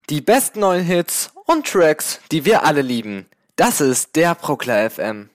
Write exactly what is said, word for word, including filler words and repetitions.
Die besten neuen Hits und Tracks, die wir alle lieben. Das ist der Proklar F M.